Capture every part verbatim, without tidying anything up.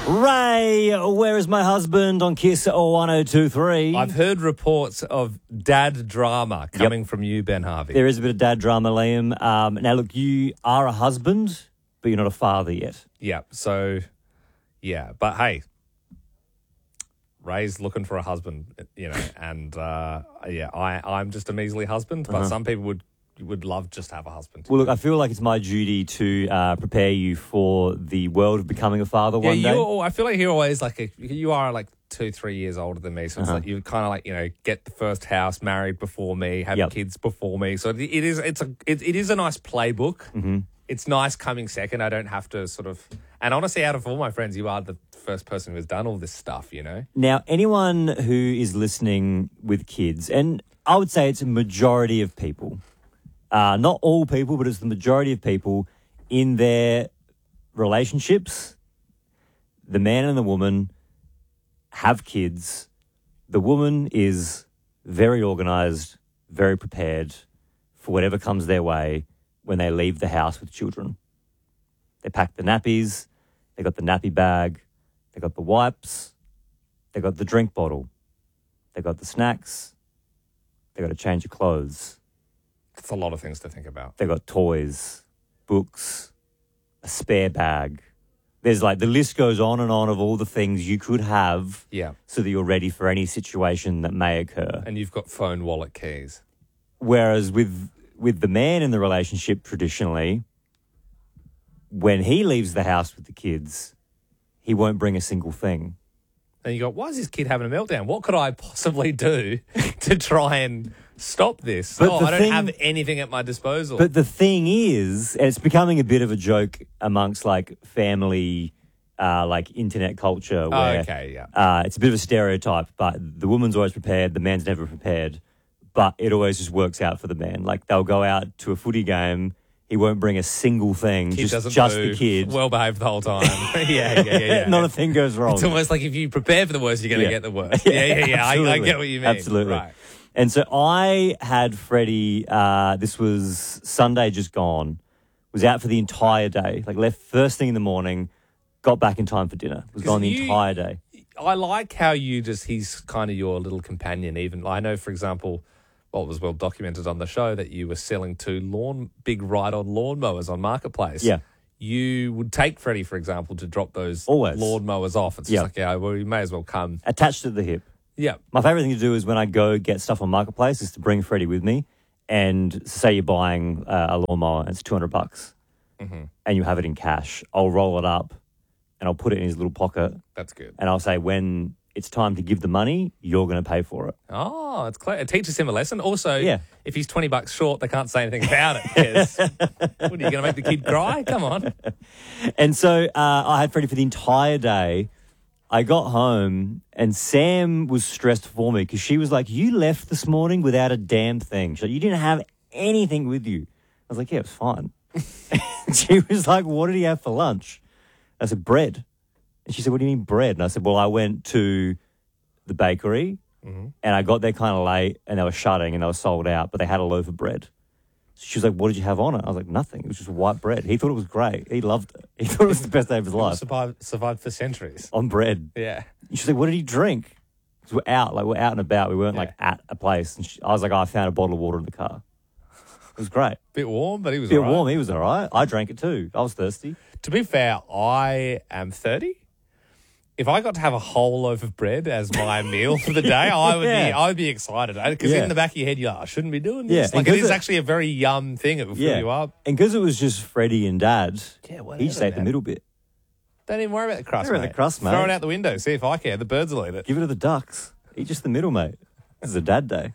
Ray, where is my husband on Kiss one oh two three? I've heard reports of dad drama coming yep. from you, Ben Harvey. There is a bit of dad drama, Liam. Um, now, look, you are a husband, but you're not a father yet. Yeah, so, yeah. But, hey, Ray's looking for a husband, you know, and, uh, yeah, I, I'm just a measly husband, but uh-huh. some people would would love just to have a husband. Well, look, I feel like it's my duty to uh, prepare you for the world of becoming a father yeah, one day. You're, I feel like you're always like, a, you are like two, three years older than me. So it's uh-huh. like you kind of like, you know, get the first house, married before me, have yep. kids before me. So it is, it's a, it, it is a nice playbook. Mm-hmm. It's nice coming second. I don't have to sort of, and honestly, out of all my friends, you are the first person who has done all this stuff, you know? Now, anyone who is listening with kids, and I would say it's a majority of people, Uh, not all people, but it's the majority of people in their relationships, the man and the woman have kids. The woman is very organised, very prepared for whatever comes their way when they leave the house with children. They pack the nappies, they got the nappy bag, they got the wipes, they got the drink bottle, they got the snacks, they got to change your clothes. It's a lot of things to think about. They've got toys, books, a spare bag. There's like, the list goes on and on of all the things you could have yeah. so that you're ready for any situation that may occur. And you've got phone, wallet, keys. Whereas with with the man in the relationship traditionally, when he leaves the house with the kids, he won't bring a single thing. And you go, why is this kid having a meltdown? What could I possibly do to try and stop this? But oh, I don't thing, have anything at my disposal. But the thing is, and it's becoming a bit of a joke amongst like family, uh, like internet culture where oh, okay, yeah. uh, it's a bit of a stereotype, but the woman's always prepared, the man's never prepared, but it always just works out for the man. Like they'll go out to a footy game, he won't bring a single thing, kid just, just move, the kid. Well behaved the whole time. yeah, yeah, yeah, yeah. Not a thing goes wrong. It's almost like if you prepare for the worst, you're going to yeah. get the worst. Yeah, yeah, yeah. I, I get what you mean. Absolutely. Right. And so I had Freddie, uh, this was Sunday just gone, was out for the entire day, like left first thing in the morning, got back in time for dinner, was gone the you, entire day. I like how you just, he's kind of your little companion even. I know, for example, well, it was well documented on the show that you were selling two lawn, big ride-on lawnmowers on Marketplace. Yeah. You would take Freddie, for example, to drop those Always. lawnmowers off. It's yep. just like, yeah, well, you may as well come. Attached to the hip. Yeah. My favourite thing to do is when I go get stuff on Marketplace is to bring Freddie with me and say you're buying uh, a lawnmower and it's two hundred bucks mm-hmm. and you have it in cash. I'll roll it up and I'll put it in his little pocket. That's good. And I'll say when it's time to give the money, you're going to pay for it. Oh, it's clear. It teaches him a lesson. Also, yeah. if he's twenty bucks short, they can't say anything about it. What, are you going to make the kid cry? Come on. And so uh, I had Freddie for the entire day. I got home and Sam was stressed for me because she was like, you left this morning without a damn thing. She's like, you didn't have anything with you. I was like, yeah, it was fine. She was like, what did he have for lunch? I said, bread. And she said, what do you mean bread? And I said, well, I went to the bakery mm-hmm. and I got there kind of late and they were shutting and they were sold out, but they had a loaf of bread. So she was like, what did you have on it? I was like, nothing. It was just white bread. He thought it was great. He loved it. He thought it was the best day of his life. Survived, survived for centuries. On bread. Yeah. She was like, what did he drink? Because we're out, like we're out and about. We weren't yeah. like at a place. And she, I was like, oh, I found a bottle of water in the car. It was great. Bit warm, but he was Bit all right. warm, he was all right. I drank it too. I was thirsty. To be fair, I am thirty. If I got to have a whole loaf of bread as my meal for the day, I would yeah. be I would be excited. Because yeah. in the back of your head, you're like, I shouldn't be doing this. Yeah. Like, it is it, actually a very yum thing. It will yeah. fill you up. And because it was just Freddie and Dad, yeah, he just ate the middle bit. Don't even worry about the crust, Don't worry mate. about the crust, mate. Throw it out the window. See if I care. The birds will eat it. Give it to the ducks. Eat just the middle, mate. This is a dad day.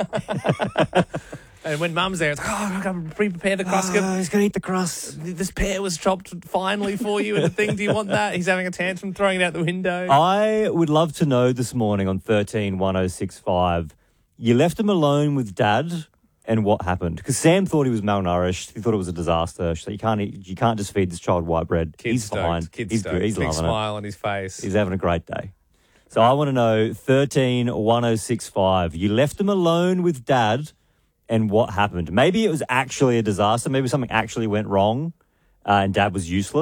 And when Mum's there, it's like, oh, I got to pre-prepare the crust. Oh, he's going to eat the crust. This pear was chopped finely for you and the thing. Do you want that? He's having a tantrum, throwing it out the window. I would love to know this morning on thirteen one oh six five, you left him alone with Dad and what happened? Because Sam thought he was malnourished. He thought it was a disaster. She said, you can't eat, you can't just feed this child white bread. Kid's He's stoked. fine. Kid's He's stoked. good. He's Big loving smile it. on his face. He's having a great day. So I want to know thirteen one oh six five, you left him alone with Dad and what happened? Maybe it was actually a disaster. Maybe something actually went wrong uh, and Dad was useless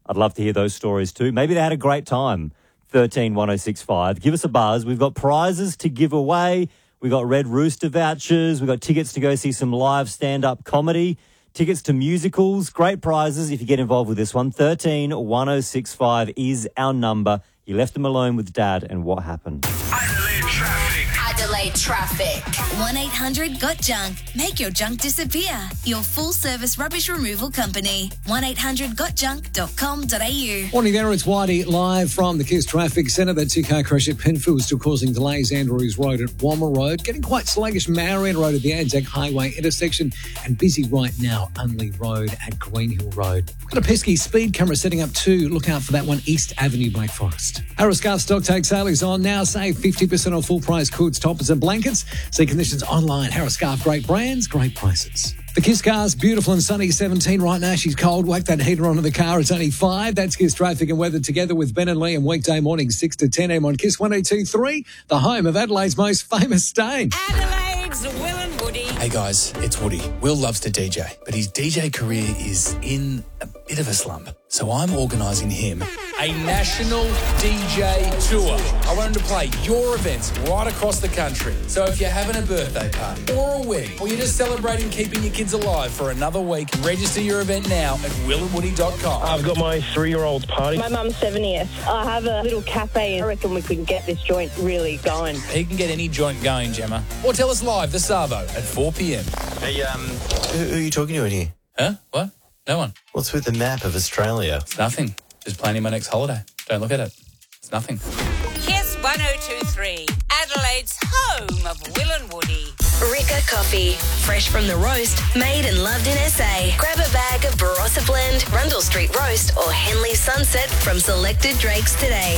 I'd love to hear those stories too. Maybe they had a great time. thirteen one oh six five. Give us a buzz. We've got prizes to give away. We've got Red Rooster vouchers. We've got tickets to go see some live stand-up comedy, tickets to musicals. Great prizes if you get involved with this one. thirteen one oh six five is our number. You left them alone with Dad, and what happened? Adelaide traffic. Adelaide traffic. one eight hundred got junk. Make your junk disappear. Your full-service rubbish removal company. one eight hundred got junk dot com dot a u. Morning there, it's Whitey live from the Kiss Traffic Centre. That two-car crash at Penfield still causing delays. Andrews Road at Walmer Road. Getting quite sluggish. Marion Road at the Anzac Highway intersection. And busy right now, Unley Road at Greenhill Road. Got a pesky speed camera setting up too. Look out for that one, East Avenue, Black Forest. Arrowscarf stock take sale is on now. Save fifty percent off full price hoods, toppers and blankets. See conditions online. Arrowscarf, great brands, great prices. The Kiss car's beautiful and sunny, seventeen right now. She's cold. Whack that heater onto the car. It's only five. That's Kiss traffic and weather together with Ben and Lee and weekday morning six to ten a.m. on Kiss one oh two point three, the home of Adelaide's most famous stain. Adelaide's Will and Woody. Hey guys, it's Woody. Will loves to D J, but his D J career is in a bit of a slump. So I'm organising him a national D J tour. I want him to play your events right across the country. So if you're having a birthday party or a wedding, or you're just celebrating keeping your kids alive for another week, register your event now at will and woody dot com. I've got my three-year-old's party. My mum's seventieth. I have a little cafe and I reckon we could get this joint really going. He can get any joint going, Gemma. Or tell us live, the Savo, at four p.m. Hey, um, who, who are you talking to in here? Huh? What? No one. What's with the map of Australia? It's nothing. Just planning my next holiday. Don't look at it. It's nothing. Kiss one oh two point three, Adelaide's home of Will and Woody. Ricca Coffee. Fresh from the roast, made and loved in S A. Grab a bag of Barossa Blend, Rundle Street Roast or Henley Sunset from selected drakes today.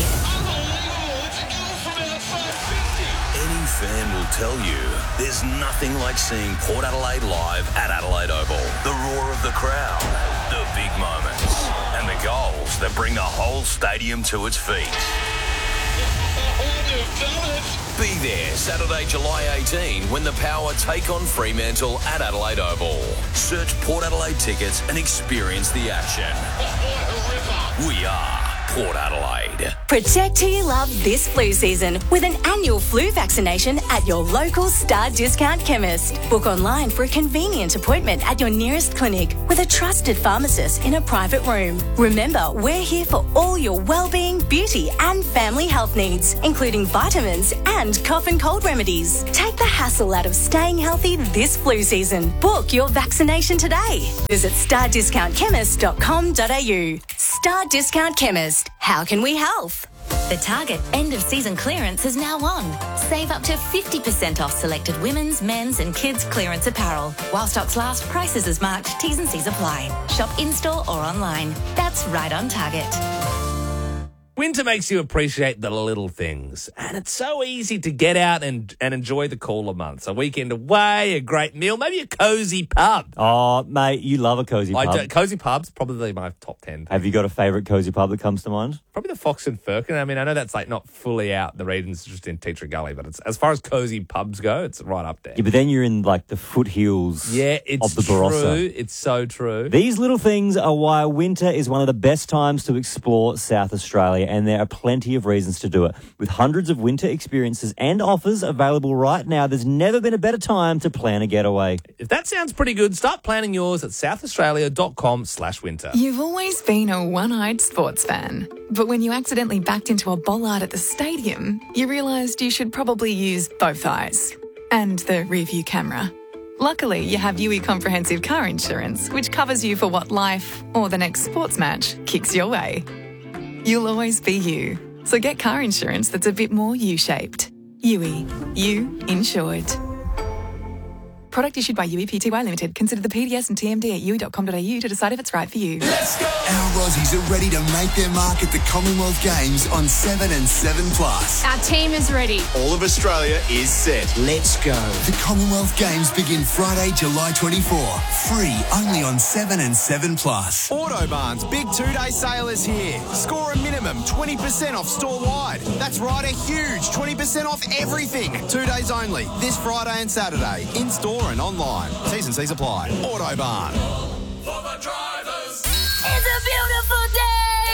Any fan will tell you there's nothing like seeing Port Adelaide live at Adelaide Oval. The roar of the crowd, the big moments, and the goals that bring the whole stadium to its feet. Be there Saturday, July eighteenth, when the Power take on Fremantle at Adelaide Oval. Search Port Adelaide tickets and experience the action. We are Port Adelaide. Protect who you love this flu season with an annual flu vaccination at your local Star Discount chemist. Book online for a convenient appointment at your nearest clinic with a trusted pharmacist in a private room. Remember, we're here for all your well-being, beauty and family health needs, including vitamins and cough and cold remedies. Take the hassle out of staying healthy this flu season. Book your vaccination today. Visit star discount chemist dot com dot a u. Star Discount Chemist. How can we help? The Target end-of-season clearance is now on. Save up to fifty percent off selected women's, men's and kids' clearance apparel. While stocks last, prices as marked, T's and C's apply. Shop in-store or online. That's right on Target. Winter makes you appreciate the little things, and it's so easy to get out and, and enjoy the cooler months. A weekend away, a great meal, maybe a cosy pub. Oh, mate, you love a cosy I pub. do, cozy pub's probably my top ten. Have you got a favourite cosy pub that comes to mind? Probably the Fox and Firkin. I mean, I know that's like not fully out the regions, just in Teacher Gully, but it's, as far as cozy pubs go, it's right up there. Yeah, but then you're in like the foothills yeah, it's of the Barossa. True. It's so true. These little things are why winter is one of the best times to explore South Australia, and there are plenty of reasons to do it. With hundreds of winter experiences and offers available right now, there's never been a better time to plan a getaway. If that sounds pretty good, start planning yours at south australia dot com slash winter. You've always been a one-eyed sports fan, but when you accidentally backed into a bollard at the stadium, you realised you should probably use both eyes and the rear-view camera. Luckily, you have U E Comprehensive Car Insurance, which covers you for what life or the next sports match kicks your way. You'll always be you. So get car insurance that's a bit more U-shaped. U E. You insured. Product issued by U E P T Y Limited. Consider the P D S and T M D at u e dot com dot a u to decide if it's right for you. Let's go! Our Aussies are ready to make their mark at the Commonwealth Games on seven and seven plus. Our team is ready. All of Australia is set. Let's go. The Commonwealth Games begin Friday, July twenty-fourth. Free only on seven and seven plus. Autobarn's big two-day sale is here. Score a minimum twenty percent off store-wide. That's right, a huge twenty percent off everything. Two days only, this Friday and Saturday, in-store and online. T's and C's apply. Autobarn. It's a beautiful day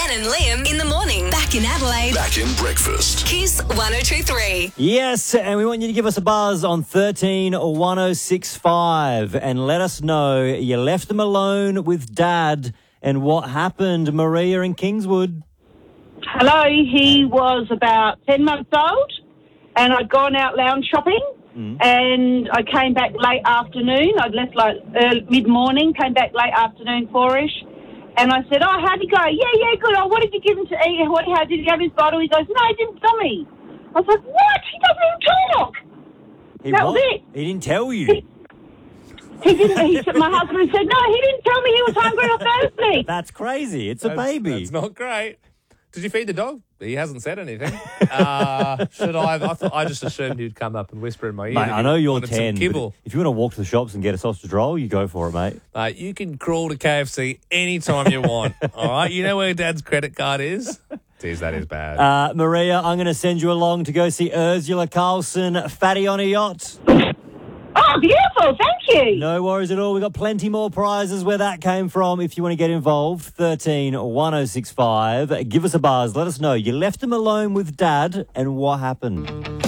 Dan and Liam in the morning. Back in Adelaide. Back in breakfast. Kiss one oh two three. Yes, and we want you to give us a buzz on thirteen one oh six five and let us know you left them alone with Dad and what happened. Maria in Kingswood. Hello, he was about ten months old and I'd gone out lounge shopping mm. and I came back late afternoon. I'd left like early, mid-morning, came back late afternoon, four-ish. And I said, oh, how'd he go? Yeah, yeah, good. Oh, what did you give him to eat? What, how did he have his bottle? He goes, no, he didn't tell me. I was like, what? He doesn't even talk. He that what? was it. He didn't tell you. He, he didn't. He said, my husband said, no, he didn't tell me he was hungry on Thursday. That's crazy. It's that's, a baby. That's not great. Did you feed the dog? He hasn't said anything. Uh, should I? I, thought, I just assumed he'd come up and whisper in my ear. Mate, I know you're wanted ten, some kibble. but if you want to walk to the shops and get a sausage roll, you go for it, mate. Mate, you can crawl to K F C anytime you want. All right? You know where Dad's credit card is? Jeez, that is bad. Uh, Maria, I'm going to send you along to go see Ursula Carlson, Fatty on a Yacht. Oh, beautiful. Thank you. No worries at all. We've got plenty more prizes where that came from. If you want to get involved, thirteen one oh six five. Give us a buzz. Let us know. You left them alone with Dad and what happened?